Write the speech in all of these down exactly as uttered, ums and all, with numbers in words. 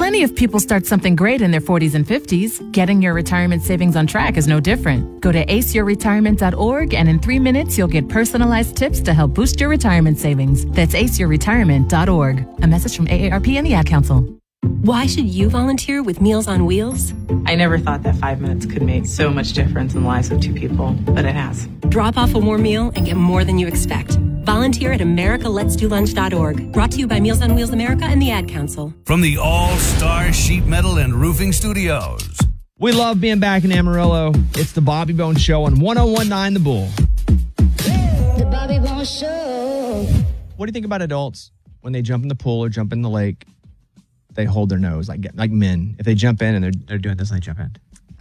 Plenty of people start something great in their forties and fifties. Getting your retirement savings on track is no different. Go to ace your retirement dot org and in three minutes you'll get personalized tips to help boost your retirement savings. That's ace your retirement dot org. A message from A A R P and the Ad Council. Why should you volunteer with Meals on Wheels? I never thought that five minutes could make so much difference in the lives of two people, but it has. Drop off a warm meal and get more than you expect. Volunteer at america lets do lunch dot org. Brought to you by Meals on Wheels America and the Ad Council. From the All-Star Sheet Metal and Roofing Studios. We love being back in Amarillo. It's the Bobby Bones Show on one oh one point nine The Bull. The Bobby Bones Show. What do you think about adults when they jump in the pool or jump in the lake? They hold their nose like like men. If they jump in and they're they're doing this, they jump in.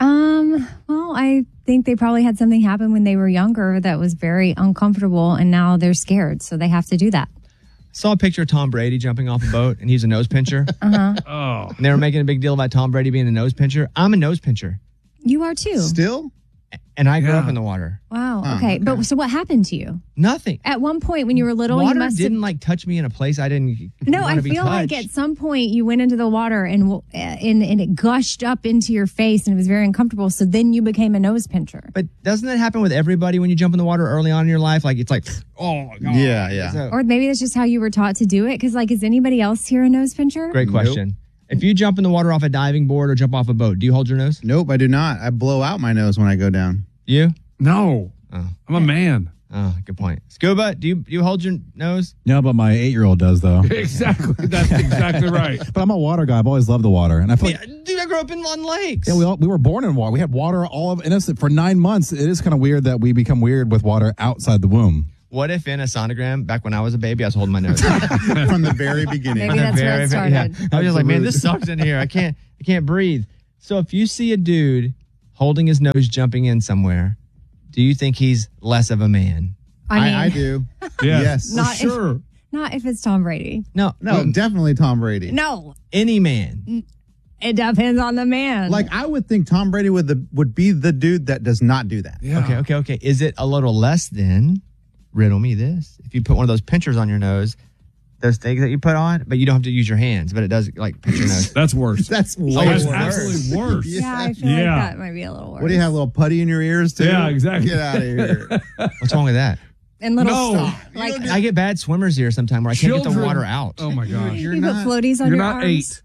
Um. Well, I think they probably had something happen when they were younger that was very uncomfortable, and now they're scared, so they have to do that. Saw a picture of Tom Brady jumping off a boat, and he's a nose pincher. Uh-huh. Oh. And they were making a big deal about Tom Brady being a nose pincher. I'm a nose pincher. You are too. Still? And I grew Yeah. up in the water. Wow. Oh, okay. okay. But so what happened to you? Nothing. At one point when you were little, Water you must didn't have... like touch me in a place I didn't No, want I to be feel like touched. at some point you went into the water and, w- and and it gushed up into your face and it was very uncomfortable. So then you became a nose pincher. But doesn't that happen with everybody when you jump in the water early on in your life? Like, it's like, oh, my God. Yeah, yeah. So- Or maybe that's just how you were taught to do it. Because, like, is anybody else here a nose pincher? Great question. If you jump in the water off a diving board or jump off a boat, do you hold your nose? Nope, I do not. I blow out my nose when I go down. You? No. Oh. I'm a man. Oh, good point. Scuba, do you do you hold your nose? No, but my eight-year-old does, though. Exactly. That's exactly right. But I'm a water guy. I've always loved the water. And I feel like, Yeah, dude, I grew up in on lakes. yeah, we, all, we were born in water. We had water all of in us for nine months. It is kind of weird that we become weird with water outside the womb. What if in a sonogram, back when I was a baby, I was holding my nose? From the very beginning. Maybe that's where it Very, started. yeah. I was just like, man, this sucks in here. I can't, I can't breathe. So if you see a dude holding his nose jumping in somewhere, do you think he's less of a man? I mean, I, I do. Yeah. Yes. For Not if- sure. not if it's Tom Brady. No, No, um, definitely Tom Brady. No, any man. it depends on the man. Like, I would think Tom Brady would, the, would be the dude that does not do that. Yeah. Okay, okay, okay. Is it a little less than? Riddle me this. If you put one of those pinchers on your nose, those things that you put on, but you don't have to use your hands, but it does like pinch your nose. That's worse. That's way Oh, that's worse. absolutely worse. yeah, I feel Yeah. like that might be a little worse. What do you have, a little putty in your ears, too? Yeah, exactly. Get out of here. What's wrong with that? And little No. stuff. Like, I get bad swimmer's ear sometimes where I can't get the Children- water out. Oh, my gosh. You're you not- put floaties on You're your not arms. eight.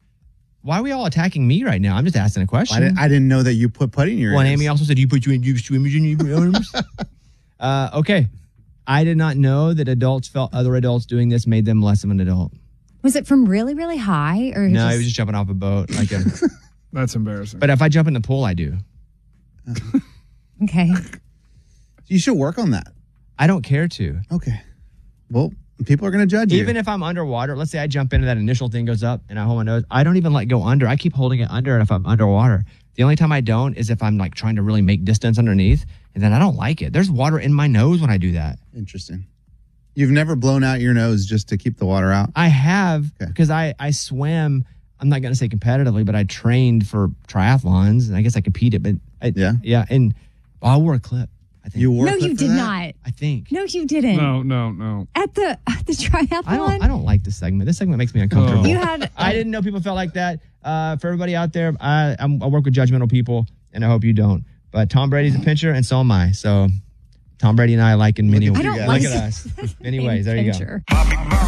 Why are we all attacking me right now? I'm just asking a question. I didn't, I didn't know that you put putty in your Well, and ears. Amy also said you put you in you swimmers in your arms. uh, okay. I did not know that adults felt other adults doing this made them less of an adult. Was it from really, really high? Or No, just, he was just jumping off a boat. Like a, That's embarrassing. but if I jump in the pool, I do. Okay. You should work on that. I don't care to. Okay. Well, people are going to judge you. Even if I'm underwater, let's say I jump into that initial thing goes up and I hold my nose. I don't even let go under. I keep holding it under if I'm underwater. The only time I don't is if I'm like trying to really make distance underneath, and then I don't like it. There's water in my nose when I do that. Interesting. You've never blown out your nose just to keep the water out? I have Okay. because I I swam. I'm not going to say competitively, but I trained for triathlons, and I guess I competed. But I, Yeah? yeah, and I wore a clip. I think You wore No, a clip you for did that? not. I think. No, you didn't. No, no, no. At the at the triathlon? I don't. I don't like this segment. This segment makes me uncomfortable. Oh. You had. I didn't know people felt like that. Uh, for everybody out there, I I'm, I work with judgmental people, and I hope you don't. But Tom Brady's a pincher, and so am I. So Tom Brady and I like in many Look ways. at you I don't guys. Look like at us. Many ways. There you go. pincher. Bobby Bones.